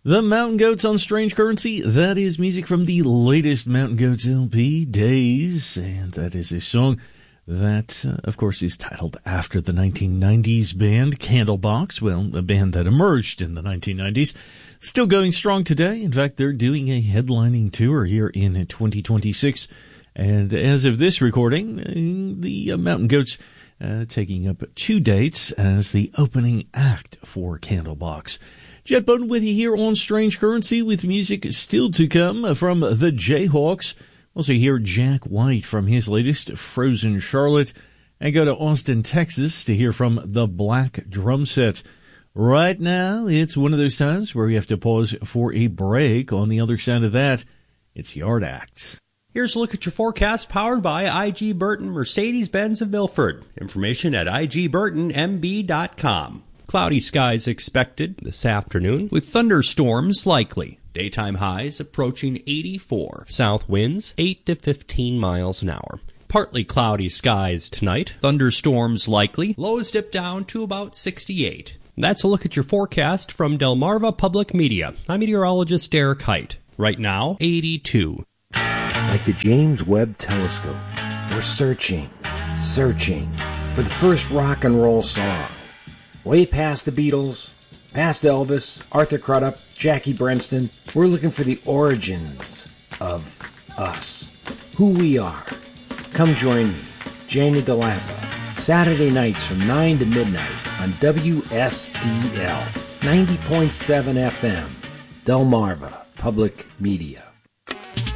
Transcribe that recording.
The Mountain Goats on Strange Currency. That is music from the latest Mountain Goats LP, Days. And that is a song that, of course, is titled after the 1990s band Candlebox. Well, a band that emerged in the 1990s. Still going strong today. In fact, they're doing a headlining tour here in 2026. And as of this recording, the Mountain Goats taking up 2 dates as the opening act for Candlebox. Jet Bowden with you here on Strange Currency with music still to come from the Jayhawks. Also hear Jack White from his latest Frozen Charlotte, and go to Austin, Texas to hear from the Black Drum Set. Right now, it's one of those times where we have to pause for a break. On the other side of that, it's Yard Acts. Here's a look at your forecast powered by IG Burton Mercedes-Benz of Milford. Information at igburtonmb.com. Cloudy skies expected this afternoon with thunderstorms likely. Daytime highs approaching 84. South winds 8 to 15 miles an hour. Partly cloudy skies tonight. Thunderstorms likely. Lows dip down to about 68. That's a look at your forecast from Delmarva Public Media. I'm meteorologist Derek Height. Right now, 82. Like the James Webb Telescope, we're searching for the first rock and roll song. Way past the Beatles, past Elvis, Arthur Crudup, Jackie Brenston, we're looking for the origins of us, who we are. Come join me, Janie DeLampa, Saturday nights from 9 to midnight on WSDL 90.7 FM, Delmarva Public Media.